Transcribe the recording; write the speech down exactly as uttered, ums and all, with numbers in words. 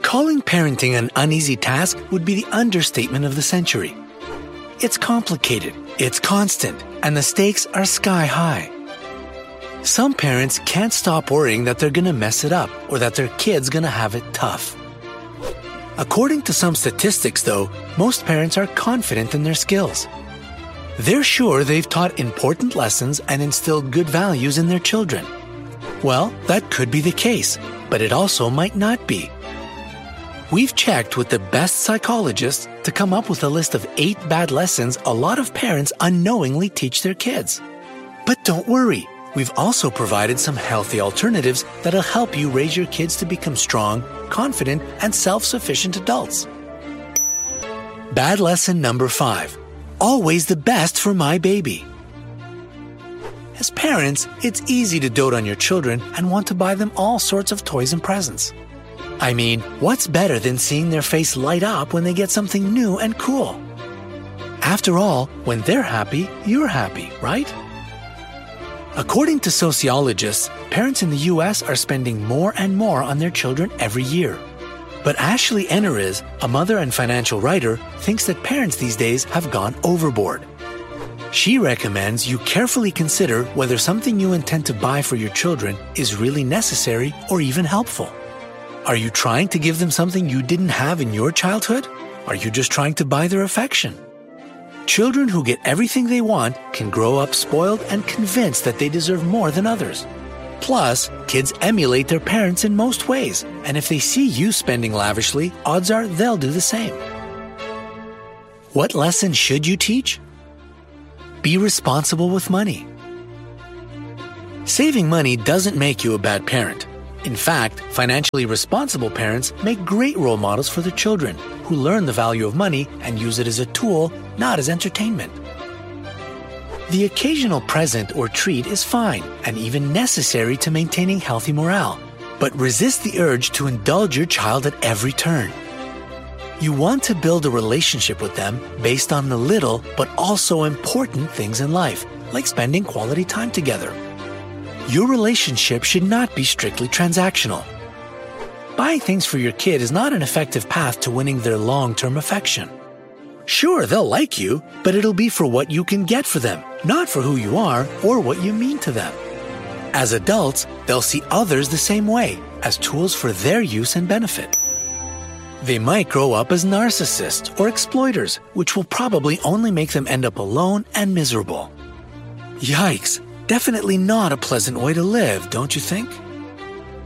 Calling parenting an uneasy task would be the understatement of the century. It's complicated, it's constant, and the stakes are sky high. Some parents can't stop worrying that they're gonna mess it up or that their kid's gonna have it tough. According to some statistics, though, most parents are confident in their skills. They're sure they've taught important lessons and instilled good values in their children. Well, that could be the case, but it also might not be. We've checked with the best psychologists to come up with a list of eight bad lessons a lot of parents unknowingly teach their kids. But don't worry, we've also provided some healthy alternatives that'll help you raise your kids to become strong, confident, and self-sufficient adults. Bad lesson number five. Always the best for my baby. As parents, it's easy to dote on your children and want to buy them all sorts of toys and presents. I mean, what's better than seeing their face light up when they get something new and cool? After all, when they're happy, you're happy, right? According to sociologists, parents in the U S are spending more and more on their children every year. But Ashley Eneriz, a mother and financial writer, thinks that parents these days have gone overboard. She recommends you carefully consider whether something you intend to buy for your children is really necessary or even helpful. Are you trying to give them something you didn't have in your childhood? Are you just trying to buy their affection? Children who get everything they want can grow up spoiled and convinced that they deserve more than others. Plus, kids emulate their parents in most ways, and if they see you spending lavishly, odds are they'll do the same. What lesson should you teach? Be responsible with money. Saving money doesn't make you a bad parent. In fact, financially responsible parents make great role models for their children, who learn the value of money and use it as a tool, not as entertainment. The occasional present or treat is fine and even necessary to maintaining healthy morale, but resist the urge to indulge your child at every turn. You want to build a relationship with them based on the little but also important things in life, like spending quality time together. Your relationship should not be strictly transactional. Buying things for your kid is not an effective path to winning their long-term affection. Sure, they'll like you, but it'll be for what you can get for them, not for who you are or what you mean to them. As adults, they'll see others the same way, as tools for their use and benefit. They might grow up as narcissists or exploiters, which will probably only make them end up alone and miserable. Yikes! Definitely not a pleasant way to live, don't you think?